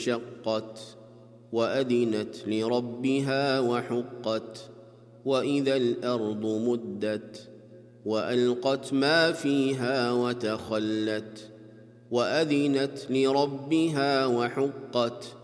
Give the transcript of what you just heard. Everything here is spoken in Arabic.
انشقت وأذنت لربها وحقت وإذا الأرض مدت وألقت ما فيها وتخلت وأذنت لربها وحقت